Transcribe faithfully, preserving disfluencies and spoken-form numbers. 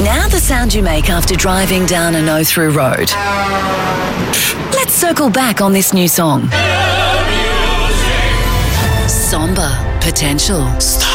Now the sound you make after driving down a no-through road. Let's circle back on this new song. Somber potential. Stop.